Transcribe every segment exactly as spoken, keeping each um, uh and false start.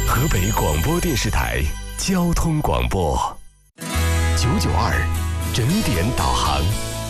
河北广播电视台交通广播九九二整点导航。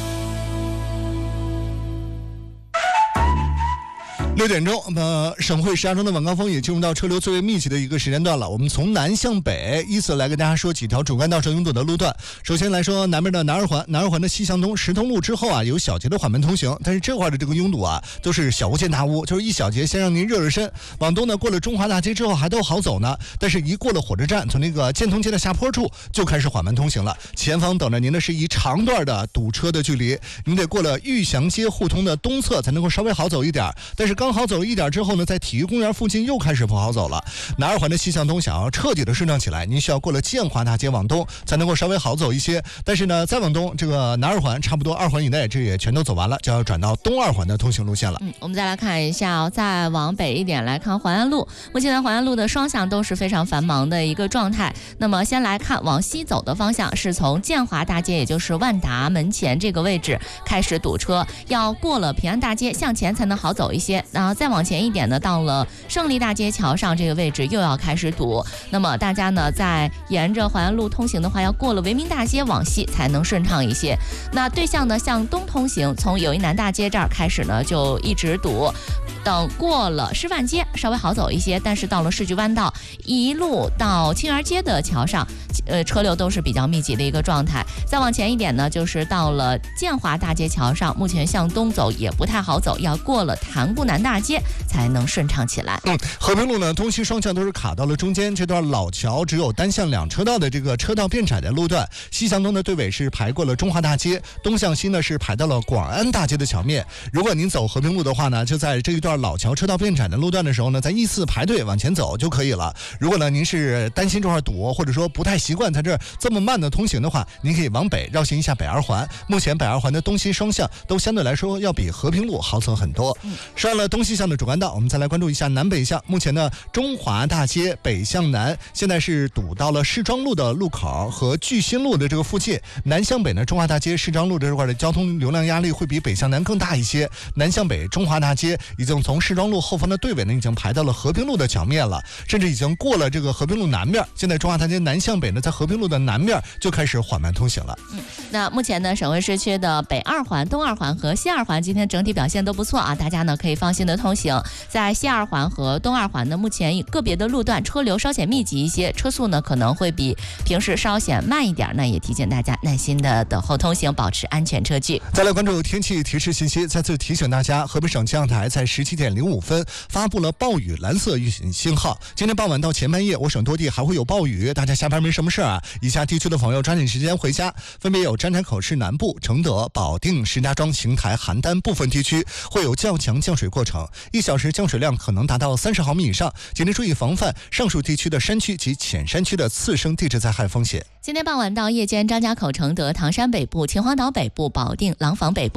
六点钟，呃，省会石家庄的晚高峰也进入到车流最为密集的一个时间段了。我们从南向北依次来跟大家说几条主干道上拥堵的路段。首先来说南边的南二环，南二环的西向东石通路之后啊，有小节的缓慢通行，但是这块的这个拥堵啊，都是小巫见大巫，就是一小节先让您热热身。往东呢，过了中华大街之后还都好走呢，但是一过了火车站，从那个建通街的下坡处就开始缓慢通行了。前方等着您的是一长段的堵车的距离，您得过了玉祥街互通的东侧才能够稍微好走一点，但是刚好走了一点之后呢，在体育公园附近又开始不好走了。南二环的西向东想要彻底的顺畅起来，您需要过了建华大街往东才能够稍微好走一些。但是呢，再往东，这个南二环差不多二环以内，这也全都走完了，就要转到东二环的通行路线了。 嗯，我们再来看一下、哦，再往北一点来看淮安路。目前的淮安路的双向都是非常繁忙的一个状态。那么先来看往西走的方向，是从建华大街，也就是万达门前这个位置开始堵车，要过了平安大街向前才能好走一些。然后再往前一点呢，到了胜利大街桥上这个位置又要开始堵。那么大家呢，在沿着淮安路通行的话，要过了维民大街往西才能顺畅一些。那对向呢，向东通行，从友谊南大街这儿开始呢，就一直堵。等过了师范街稍微好走一些，但是到了市局弯道一路到清园街的桥上，呃，车流都是比较密集的一个状态。再往前一点呢，就是到了建华大街桥上，目前向东走也不太好走，要过了潭沽南大街才能顺畅起来。 嗯，和平路呢，东西双向都是卡到了中间，这段老桥只有单向两车道的这个车道变窄的路段。西向东的队尾是排过了中华大街，东向西呢是排到了广安大街的桥面。如果您走和平路的话呢，就在这一段老桥车道变窄的路段的时候呢，在依次排队往前走就可以了。如果呢您是担心这块堵，或者说不太习惯在这这么慢的通行的话，您可以往北绕行一下北二环。目前北二环的东西双向都相对来说要比和平路好走很多。说完了东西向的主干道，我们再来关注一下南北向。目前呢，中华大街北向南现在是堵到了市庄路的路口和巨新路的这个附近。南向北呢，中华大街市庄路这块的交通流量压力会比北向南更大一些。南向北中华大街已经从市庄路后方的队尾呢，已经排到了和平路的桥面了，甚至已经过了这个和平路南面。现在中华大街南向北呢，在和平路的南面就开始缓慢通行了。 嗯，那目前呢，省会市区的北二环、东二环和西二环今天整体表现都不错啊，大家呢可以放心的通行。在西二环和东二环呢，目前个别的路段车流稍显密集一些，车速呢可能会比平时稍显慢一点，那也提醒大家耐心的等候通行，保持安全车距。 再来关注天气提示信息，再次提醒大家，河北省气象台在十七点零五分发布了暴雨蓝色预警信号。今天傍晚到前半夜，我省多地还会有暴雨，大家下班没什么事啊，以下地区的朋友抓紧时间回家。分别有张家口市南部、承德、保定、石家庄、邢台、邯郸部分地区会有较强降水过程，一小时降水量可能达到三十毫米以上，请您注意防范上述地区的山区及浅山区的次生地质灾害风险。 今天傍晚到夜间，张家口、承德、唐山北部、秦皇岛北部、保定、廊坊北部